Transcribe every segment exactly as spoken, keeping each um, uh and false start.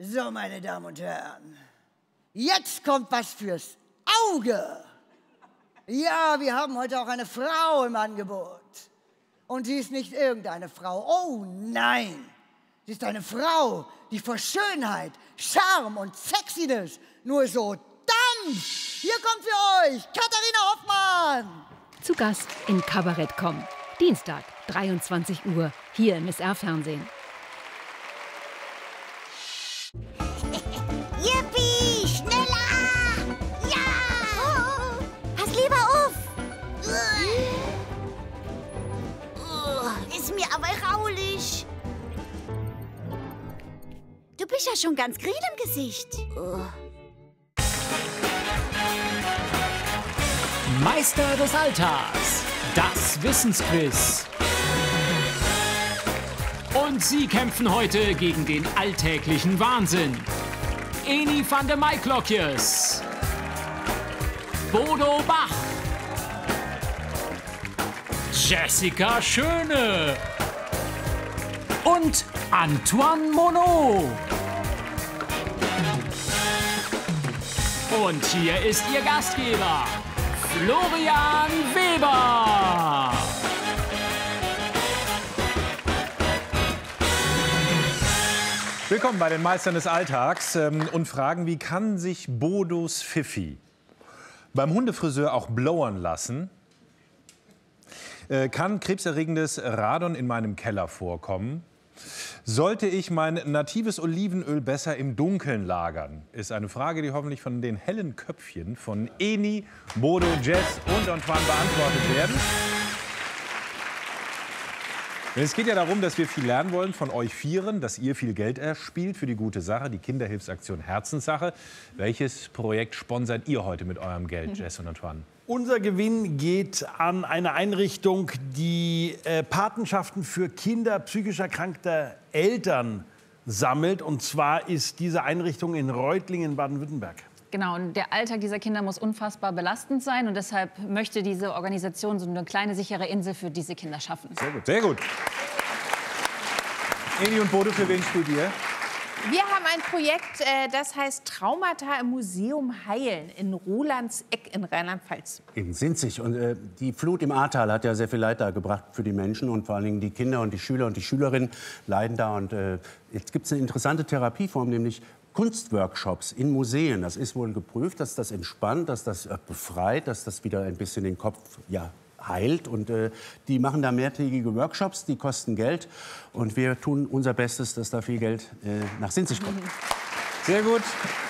So, meine Damen und Herren, jetzt kommt was fürs Auge. Ja, wir haben heute auch eine Frau im Angebot. Und sie ist nicht irgendeine Frau. Oh nein, sie ist eine Frau, die vor Schönheit, Charme und Sexiness nur so dampft. Hier kommt für euch Katharina Hoffmann. Zu Gast in Kabarett komm. Dienstag, dreiundzwanzig Uhr, hier im S R-Fernsehen. Yippie, schneller! Ja! Oh, pass lieber auf! Oh, ist mir aber raulich. Du bist ja schon ganz grün im Gesicht. Oh. Meister des Alltags, das Wissensquiz. Und sie kämpfen heute gegen den alltäglichen Wahnsinn. Eni van de Maiklokjes, Bodo Bach, Jessica Schöne und Antoine Monod. Und hier ist Ihr Gastgeber, Florian Weber. Willkommen bei den Meistern des Alltags ähm, und fragen, wie kann sich Bodos Pfiffi beim Hundefriseur auch blowern lassen? Äh, kann krebserregendes Radon in meinem Keller vorkommen? Sollte ich mein natives Olivenöl besser im Dunkeln lagern? Ist eine Frage, die hoffentlich von den hellen Köpfchen von Eni, Bodo, Jess und Antoine beantwortet werden. Es geht ja darum, dass wir viel lernen wollen von euch Vieren, dass ihr viel Geld erspielt für die gute Sache, die Kinderhilfsaktion Herzenssache. Welches Projekt sponsert ihr heute mit eurem Geld, Jess und Antoine? Unser Gewinn geht an eine Einrichtung, die äh, Patenschaften für Kinder psychisch erkrankter Eltern sammelt. Und zwar ist diese Einrichtung in Reutlingen, Baden-Württemberg. Genau, und der Alltag dieser Kinder muss unfassbar belastend sein. Und deshalb möchte diese Organisation so eine kleine, sichere Insel für diese Kinder schaffen. Sehr gut. Sehr gut. Eni und Bodo, für wen spielt ihr? Wir haben ein Projekt, äh, das heißt Traumata im Museum heilen in Rolandseck in Rheinland-Pfalz. In Sinzig. Und äh, die Flut im Ahrtal hat ja sehr viel Leid da gebracht für die Menschen. Und vor allen Dingen die Kinder und die Schüler und die Schülerinnen leiden da. Und äh, jetzt gibt es eine interessante Therapieform, nämlich Kunstworkshops in Museen. Das ist wohl geprüft, dass das entspannt, dass das äh, befreit, dass das wieder ein bisschen den Kopf ja, heilt. Und äh, die machen da mehrtägige Workshops, die kosten Geld. Und wir tun unser Bestes, dass da viel Geld äh, nach Sinzig kommt. Sehr gut.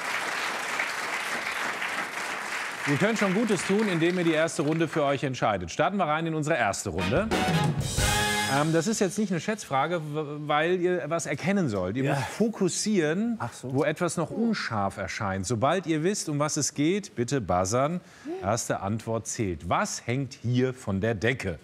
Ihr könnt schon Gutes tun, indem ihr die erste Runde für euch entscheidet. Starten wir rein in unsere erste Runde. Ähm, das ist jetzt nicht eine Schätzfrage, weil ihr was erkennen sollt. Ihr Ja. müsst fokussieren, Ach so. wo etwas noch unscharf erscheint. Sobald ihr wisst, um was es geht, bitte buzzern. Erste Antwort zählt. Was hängt hier von der Decke?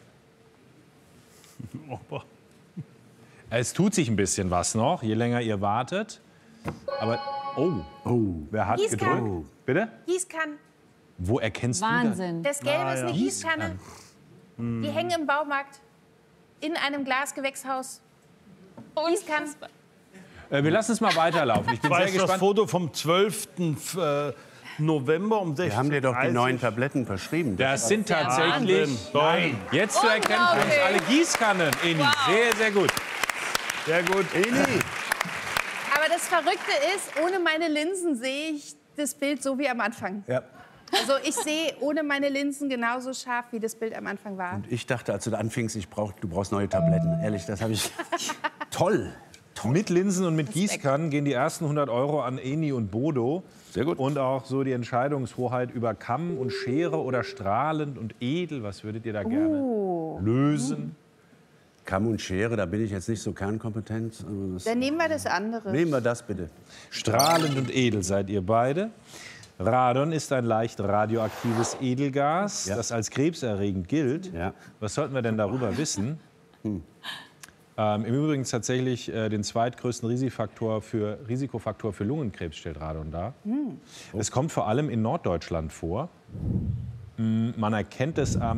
Es tut sich ein bisschen was noch, je länger ihr wartet. Aber, oh, Oh. wer hat Gießkanne. gedrückt? Bitte? Gießkannen. Wo erkennst du Wahnsinn. Das Gelbe Ah, ist eine ja. Gießkanne. Die hängen im Baumarkt in einem Glasgewächshaus. Gießkannen. das? Äh, wir lassen es mal weiterlaufen. Ich bin Ich sehr weiß das gespannt. Foto vom zwölften äh, November um sechzehn Uhr. Wir haben dir doch die dreißig. neuen Tabletten verschrieben. Das sind tatsächlich, Wahnsinn. Nein. jetzt zu erkennen für uns alle Gießkannen, Eni. Sehr, sehr gut. Sehr gut. Aber das Verrückte ist, ohne meine Linsen sehe ich das Bild so wie am Anfang. Ja. Also ich sehe ohne meine Linsen genauso scharf, wie das Bild am Anfang war. Ich dachte, als du da anfingst, ich brauch, du brauchst neue Tabletten. Ehrlich, das habe ich... Toll. Mit Linsen und mit Gießkannen gehen die ersten hundert Euro an Eni und Bodo. Sehr gut. Und auch so die Entscheidungshoheit über Kamm und Schere oder strahlend und edel. Was würdet ihr da gerne lösen? Kamm und Schere, da bin ich jetzt nicht so kernkompetent. Also das, Dann nehmen wir das andere. nehmen wir das bitte. Strahlend und edel seid ihr beide. Radon ist ein leicht radioaktives Edelgas, Ja. das als krebserregend gilt. Ja. Was sollten wir denn darüber wissen? Ähm, Im Übrigen tatsächlich äh, den zweitgrößten Risikofaktor für, Risikofaktor für Lungenkrebs stellt Radon dar. Es kommt vor allem in Norddeutschland vor. Mm, Man erkennt es am